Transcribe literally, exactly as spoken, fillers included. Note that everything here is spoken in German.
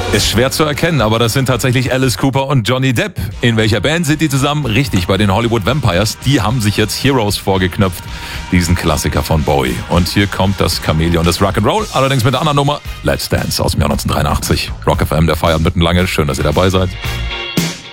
Ist schwer zu erkennen, aber das sind tatsächlich Alice Cooper und Johnny Depp. In welcher Band sind die zusammen? Richtig, bei den Hollywood Vampires. Die haben sich jetzt Heroes vorgeknöpft, diesen Klassiker von Bowie. Und hier kommt das Chamäleon des Rock'n'Roll, allerdings mit der anderen Nummer Let's Dance aus dem Jahr neunzehnhundertdreiundachtzig. Rock F M, der feiert mitten lange. Schön, dass ihr dabei seid.